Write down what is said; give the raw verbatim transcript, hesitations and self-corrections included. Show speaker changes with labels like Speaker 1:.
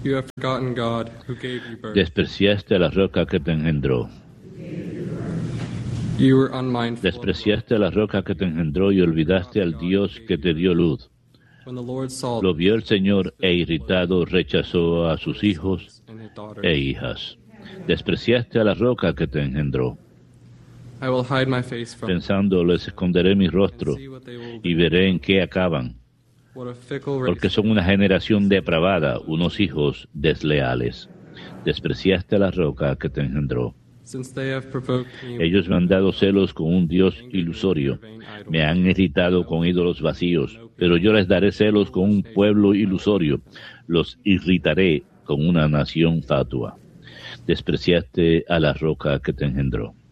Speaker 1: You have forgotten God, who gave you birth.
Speaker 2: Despreciaste a la roca que te engendró.
Speaker 1: You were unmindful.
Speaker 2: Despreciaste a la roca que te engendró y olvidaste al Dios que te dio luz.
Speaker 1: When the Lord saw
Speaker 2: Lo vio el Señor e irritado rechazó a sus hijos
Speaker 1: and his daughters.
Speaker 2: e hijas. Despreciaste a la roca que te engendró.
Speaker 1: I will hide my face from them
Speaker 2: Pensando, les esconderé mi rostro
Speaker 1: and see what they will
Speaker 2: y
Speaker 1: do.
Speaker 2: veré en qué acaban.
Speaker 1: What a fickle
Speaker 2: Porque
Speaker 1: race.
Speaker 2: son una generación depravada, unos hijos desleales. Despreciaste a la roca que te engendró.
Speaker 1: Since they have provoked me,
Speaker 2: Ellos me han dado celos con un Dios ilusorio. Me han irritado con ídolos vacíos. Pero yo les daré celos con un pueblo ilusorio. Los irritaré con una nación fatua. Despreciaste a la roca que te engendró.